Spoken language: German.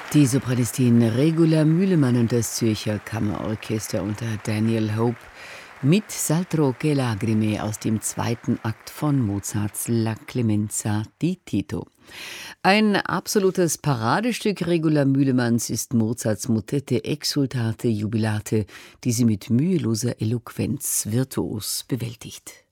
Die Sopranistin Regula Mühlemann und das Zürcher Kammerorchester unter Daniel Hope mit S'altro che lagrime aus dem zweiten Akt von Mozarts La Clemenza di Tito. Ein absolutes Paradestück Regula Mühlemanns ist Mozarts Motette Exsultate Jubilate, die sie mit müheloser Eloquenz virtuos bewältigt.